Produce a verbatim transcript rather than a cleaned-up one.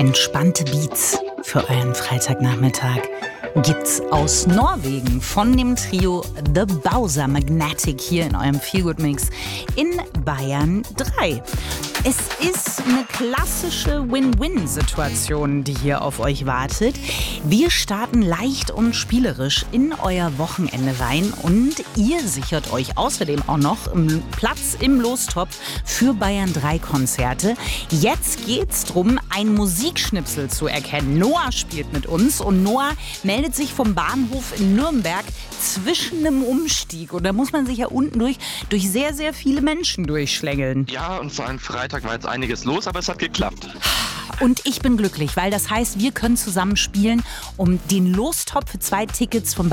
Entspannte Beats für euren Freitagnachmittag gibt's aus Norwegen von dem Trio The Bowser Magnetic hier in eurem Feelgood-Mix in Bayern drei. Es ist eine klassische Win-Win-Situation, die hier auf euch wartet. Wir starten leicht und spielerisch in euer Wochenende rein und ihr sichert euch außerdem auch noch einen Platz im Lostopf für Bayern drei Konzerte. Jetzt geht's drum, ein Musikschnipsel zu erkennen. Noah spielt mit uns und Noah meldet sich vom Bahnhof in Nürnberg zwischen einem Umstieg. Und da muss man sich ja unten durch, durch sehr, sehr viele Menschen durchschlängeln. Ja, und vor allem Freitag war jetzt einiges los, aber es hat geklappt. Und ich bin glücklich, weil das heißt, wir können zusammen spielen um den Lostopf für zwei Tickets von